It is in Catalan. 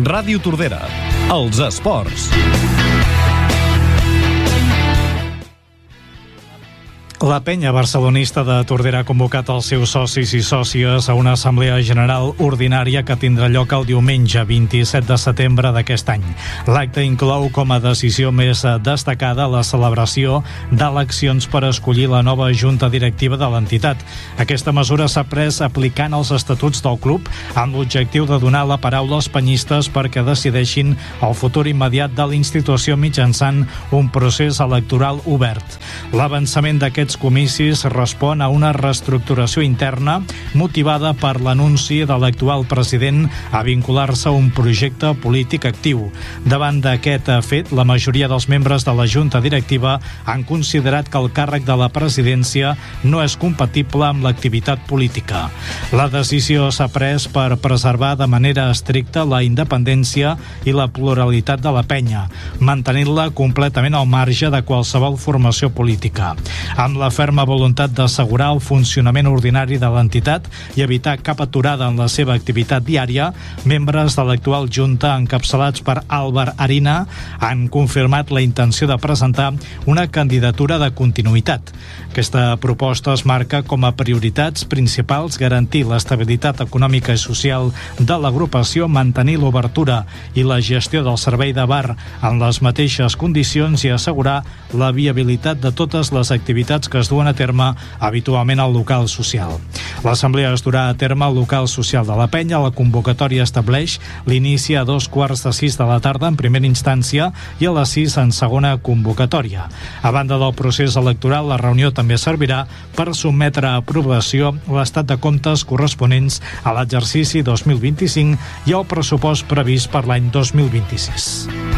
Ràdio Tordera, els esports. La penya barcelonista de Tordera ha convocat els seus socis i sòcies a una assemblea general ordinària que tindrà lloc el diumenge 27 de setembre d'aquest any. L'acte inclou com a decisió més destacada la celebració d'eleccions per escollir la nova junta directiva de l'entitat. Aquesta mesura s'ha pres aplicant els estatuts del club amb l'objectiu de donar la paraula als penyistes perquè decideixin el futur immediat de la institució mitjançant un procés electoral obert. L'avançament d'aquests comicis respon a una reestructuració interna motivada per l'anunci de l'actual president a vincular-se a un projecte polític actiu. Davant d'aquest fet, la majoria dels membres de la junta directiva han considerat que el càrrec de la presidència no és compatible amb l'activitat política. La decisió s'ha pres per preservar de manera estricta la independència i la pluralitat de la penya, mantenint-la completament al marge de qualsevol formació política. Amb la ferma voluntat d'assegurar el funcionament ordinari de l'entitat i evitar cap aturada en la seva activitat diària, membres de l'actual junta encapçalats per Àlvar Arina han confirmat la intenció de presentar una candidatura de continuïtat. Aquesta proposta es marca com a prioritats principals garantir l'estabilitat econòmica i social de l'agrupació, mantenir l'obertura i la gestió del servei de bar en les mateixes condicions i assegurar la viabilitat de totes les activitats que es duen a terme habitualment al local social. L'assemblea es durà a terme al local social de la penya. La convocatòria estableix l'inici a 5:45 de la tarda en primera instància i a les 6 en segona convocatòria. A banda del procés electoral, la reunió també servirà per sotmetre a aprovació l'estat de comptes corresponents a l'exercici 2025 i el pressupost previst per l'any 2026.